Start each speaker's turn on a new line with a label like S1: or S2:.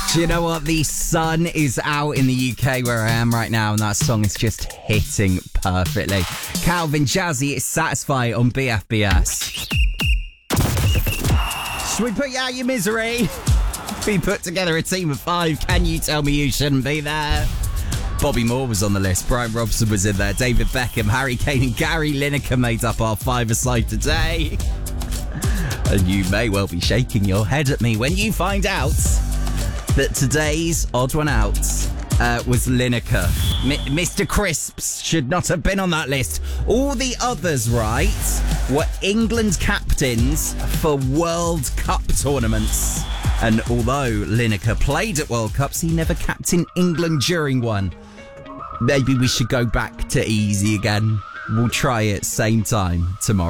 S1: Do you know what? The sun is out in the UK where I am right now, and that song is just hitting perfectly. Calvin Jazzy is Satisfied on BFBS. Should we put you out of your misery? We put together a team of 5. Can you tell me you shouldn't be there? Bobby Moore was on the list. Brian Robson was in there. David Beckham, Harry Kane and Gary Lineker made up our 5-a-side today. And you may well be shaking your head at me when you find out that today's odd one out was Lineker. Mr. Crisps should not have been on that list. All the others, right, were England captains for World Cup tournaments. And although Lineker played at World Cups, he never captained England during one. Maybe we should go back to easy again. We'll try it same time tomorrow.